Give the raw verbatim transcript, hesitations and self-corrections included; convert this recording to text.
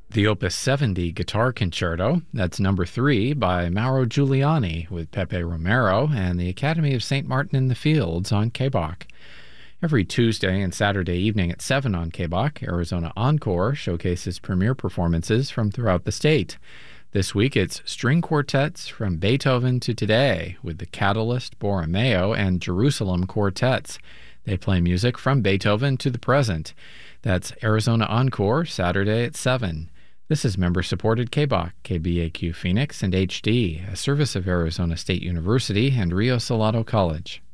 The Opus seventy Guitar Concerto, that's number three by Mauro Giuliani with Pepe Romero and the Academy of Saint Martin in the Fields on K B O C. Every Tuesday and Saturday evening at seven on K B O C, Arizona Encore showcases premier performances from throughout the state. This week it's string quartets from Beethoven to today with the Catalyst, Borromeo, and Jerusalem quartets. They play music from Beethoven to the present. That's Arizona Encore, Saturday at seven. This is member-supported K B O C, K B A Q Phoenix, and H D, a service of Arizona State University and Rio Salado College.